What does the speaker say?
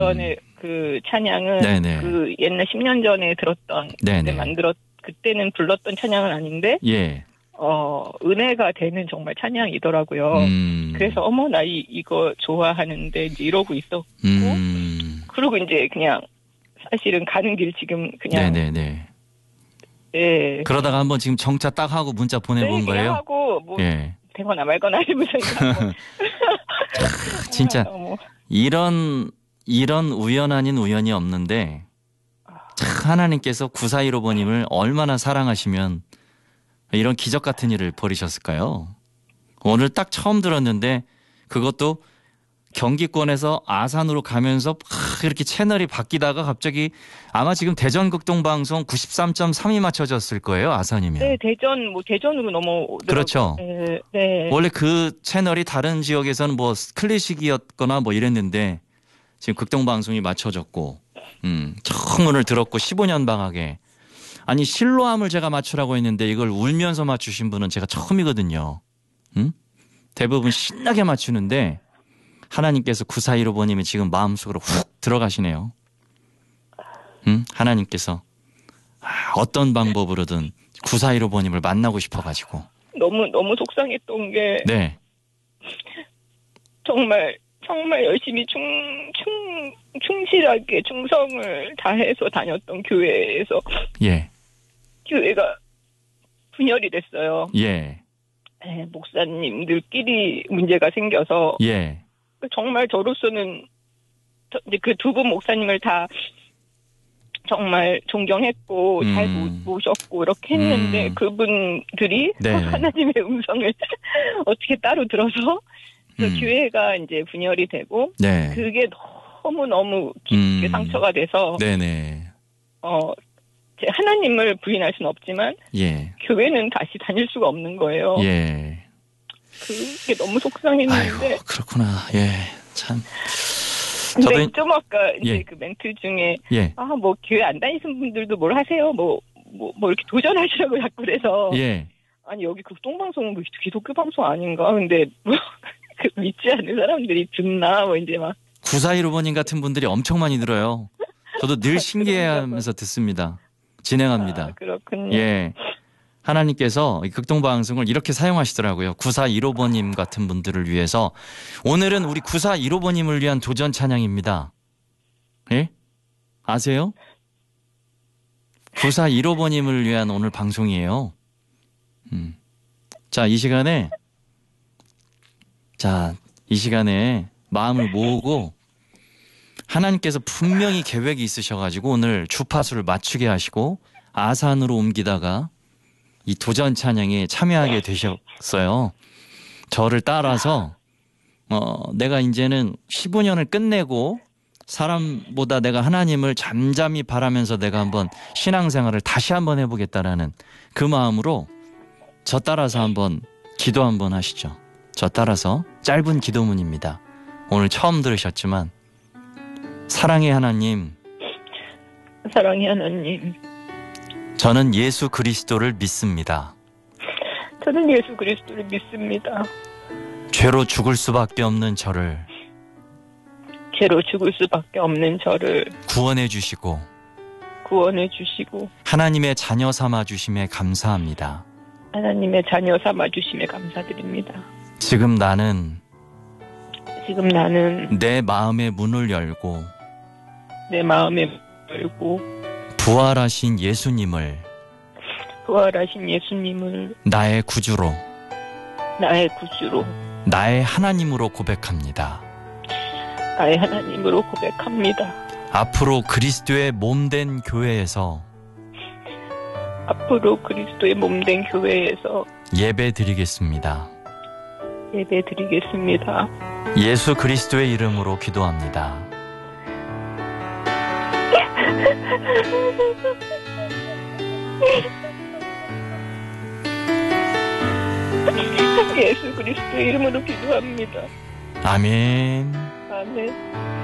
전에 그 찬양은 네네. 그 옛날 10년 전에 들었던 네네. 그때는 불렀던 찬양은 아닌데 예. 은혜가 되는 정말 찬양이더라고요. 그래서 어머 나 이거 좋아하는데 이제 이러고 있었고 그리고 이제 그냥 사실은 가는 길 지금 그냥 네네네. 예. 그러다가 한번 지금 정차 딱 하고 문자 보내본 그냥 거예요? 하고 뭐 예. 되거나 말거나 이러면서 진짜 이런 우연 아닌 우연이 없는데 참 하나님께서 9415번님을 얼마나 사랑하시면 이런 기적 같은 일을 벌이셨을까요? 오늘 딱 처음 들었는데 그것도 경기권에서 아산으로 가면서 이렇게 채널이 바뀌다가 갑자기 아마 지금 대전극동방송 93.3이 맞춰졌을 거예요. 아산이면. 네, 대전으로 넘어오더라고요. 그렇죠. 네. 원래 그 채널이 다른 지역에서는 뭐 클래식이었거나 뭐 이랬는데 지금 극동방송이 맞춰졌고 처음 오늘 들었고 15년 방학에 아니 실로암을 제가 맞추라고 했는데 이걸 울면서 맞추신 분은 제가 처음이거든요. 대부분 신나게 맞추는데 하나님께서 9415번님이 지금 마음속으로 훅 들어가시네요. 하나님께서 어떤 방법으로든 9415번님을 만나고 싶어가지고 너무 속상했던 게 네. 정말 열심히 충실하게 충성을 다해서 다녔던 교회에서 예. 교회가 분열이 됐어요. 예. 네, 목사님들끼리 문제가 생겨서 예. 정말 저로서는 이제 그 두 분 목사님을 다 정말 존경했고 잘 모셨고 이렇게 했는데 그분들이 네. 하나님의 음성을 어떻게 따로 들어서 교회가 이제 분열이 되고 네. 그게 너무 깊게 상처가 돼서 네네. 하나님을 부인할 수는 없지만 예. 교회는 다시 다닐 수가 없는 거예요. 예. 그게 너무 속상했는데. 아이고, 그렇구나. 예. 참. 근데 좀 아까 이제 예. 그 멘트 중에 예. 뭐 교회 안 다니시는 분들도 뭘 하세요? 뭐 이렇게 도전하시라고 자꾸 그래서 예. 아니 여기 극동방송은 기독교 방송 아닌가? 근데 뭐 믿지 않는 사람들이 듣나 뭐 이제 막 9415번님 같은 분들이 엄청 많이 들어요. 저도 늘 신기해하면서 듣습니다. 진행합니다. 그렇군요. 예. 하나님께서 이 극동방송을 이렇게 사용하시더라고요. 9415번님 같은 분들을 위해서 오늘은 우리 9415번님을 위한 도전 찬양입니다. 예? 아세요? 9415번님을 위한 오늘 방송이에요. 자, 이 시간에 마음을 모으고 하나님께서 분명히 계획이 있으셔가지고 오늘 주파수를 맞추게 하시고 아산으로 옮기다가 이 도전 찬양에 참여하게 되셨어요. 저를 따라서 내가 이제는 15년을 끝내고 사람보다 내가 하나님을 잠잠히 바라면서 내가 한번 신앙생활을 다시 한번 해보겠다라는 그 마음으로 저 따라서 한번 기도 한번 하시죠. 저 따라서 짧은 기도문입니다. 오늘 처음 들으셨지만 사랑의 하나님, 저는 예수 그리스도를 믿습니다. 저는 예수 그리스도를 믿습니다. 죄로 죽을 수밖에 없는 저를 구원해 주시고 하나님의 자녀 삼아 주심에 감사합니다. 지금 나는 내 마음의 문을 열고 부활하신 예수님을 나의 구주로 나의 하나님으로 고백합니다. 앞으로 그리스도의 몸된 교회에서 예배 드리겠습니다. 예수 그리스도의 이름으로 기도합니다. 예수 그리스도의 이름으로 기도합니다. 아멘. 아멘.